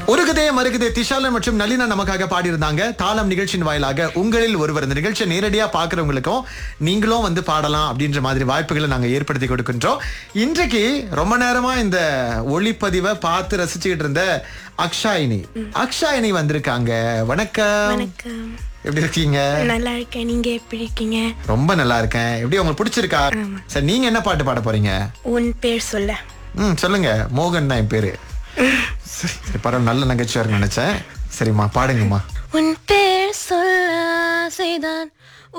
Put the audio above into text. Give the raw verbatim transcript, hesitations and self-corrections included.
ஒரு கதை மறுகதை திஷாலன் மற்றும் நளினா நமக்காக பாடியிருந்தாங்க. தாளம் நிகழ்ச்சியின் வாயிலாக உங்களில் ஒருவர் இந்த நிகழ்ச்சியை நேரடியா பாக்குறவங்களுக்கும் நீங்களும் வந்து பாடலாம் அப்படின்ற மாதிரி வாய்ப்புகளை நாங்க ஏற்படுத்தி கொடுக்கின்றோம். இன்றைக்கு ரொம்ப நேரமா இந்த ஒளிப்பதிவை பார்த்து ரசிச்சுக்கிட்டு இருந்த அக்ஷாயினி அக்ஷாயினி வந்திருக்காங்க. வணக்கம். வணக்கம். எப்படி இருக்கீங்க? நல்லா இருக்கேன். நீங்க எப்படி இருக்கீங்க? ரொம்ப நல்லா இருக்கேன். எப்படி உங்களுக்கு பிடிச்சிருக்கா? சரி, நீங்க என்ன பாட்டு பாட போறீங்க? உன் பேர் சொல்ல. ம் சொல்லுங்க. மோகன் தான் என் பேரு. சரி சரி, பரவாயில்ல, நல்ல நகைச்சுவாருன்னு நினைச்சேன். சரிம்மா, பாடுங்கம்மா. உன் பேர் சொல்ல ஆசைதான்